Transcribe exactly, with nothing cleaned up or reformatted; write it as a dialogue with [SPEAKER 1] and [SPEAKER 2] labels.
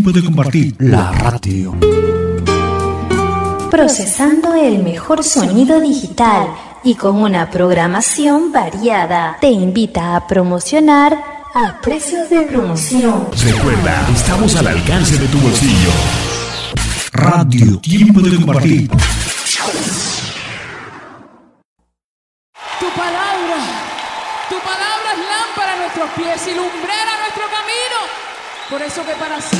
[SPEAKER 1] Tiempo de compartir. La radio.
[SPEAKER 2] Procesando el mejor sonido digital y con una programación variada. Te invita a promocionar a precios de promoción.
[SPEAKER 1] Recuerda, estamos al alcance de tu bolsillo. Radio Tiempo de compartir.
[SPEAKER 3] Tu palabra, tu palabra es lámpara a nuestros pies y lumbrera a nuestro camino. Por eso que para siempre